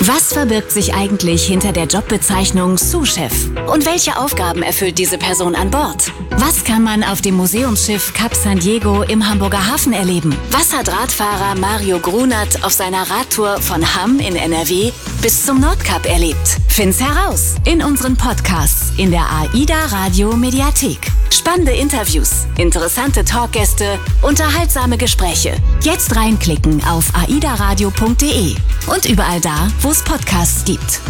Was verbirgt sich eigentlich hinter der Jobbezeichnung Sous-Chef? Und welche Aufgaben erfüllt diese Person an Bord? Was kann man auf dem Museumsschiff Cap San Diego im Hamburger Hafen erleben? Was hat Radfahrer Mario Grunert auf seiner Radtour von Hamm in NRW bis zum Nordkap erlebt? Find's heraus in unseren Podcasts in der AIDA Radio Mediathek. Spannende Interviews, interessante Talkgäste, unterhaltsame Gespräche. Jetzt reinklicken auf aidaradio.de und überall da, wo es Podcasts gibt.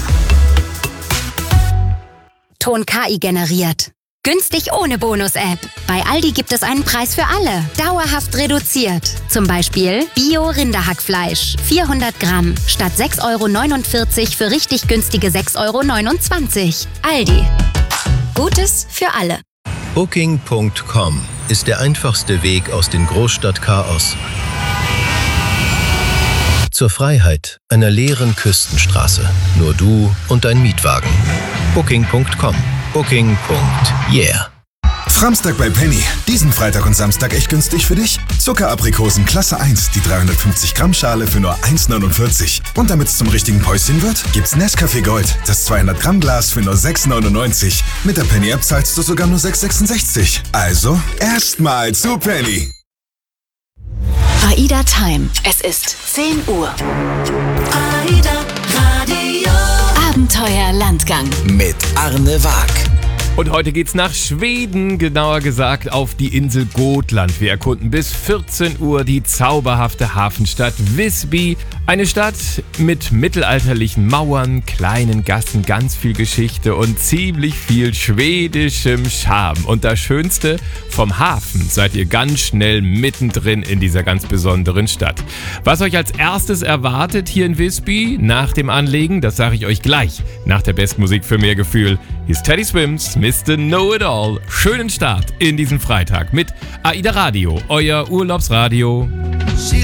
Ton KI generiert. Günstig ohne Bonus-App. Bei Aldi gibt es einen Preis für alle. Dauerhaft reduziert. Zum Beispiel Bio-Rinderhackfleisch. 400 Gramm. Statt 6,49 € für richtig günstige 6,29 €. Aldi. Gutes für alle. Booking.com ist der einfachste Weg aus dem Großstadtchaos zur Freiheit einer leeren Küstenstraße. Nur du und dein Mietwagen. Booking.com. Booking.yeah. Framstag bei Penny. Diesen Freitag und Samstag echt günstig für dich? Zuckeraprikosen Klasse 1, die 350 Gramm Schale für nur 1,49 €. Und damit es zum richtigen Päuschen wird, gibt's Nescafé Gold, das 200 Gramm Glas für nur 6,99 €. Mit der Penny App zahlst du sogar nur 6,66 €. Also erstmal zu Penny. AIDA Time. Es ist 10 Uhr. AIDA Radio. Abenteuer Landgang. Mit Arne Waag. Und heute geht's nach Schweden, genauer gesagt auf die Insel Gotland. Wir erkunden bis 14 Uhr die zauberhafte Hafenstadt Visby. Eine Stadt mit mittelalterlichen Mauern, kleinen Gassen, ganz viel Geschichte und ziemlich viel schwedischem Charme. Und das Schönste, vom Hafen seid ihr ganz schnell mittendrin in dieser ganz besonderen Stadt. Was euch als erstes erwartet hier in Visby nach dem Anlegen, das sage ich euch gleich. Nach der besten Musik für mehr Gefühl. Hier ist Teddy Swims, Mr. Know-It-All. Schönen Start in diesen Freitag mit AIDA Radio, euer Urlaubsradio.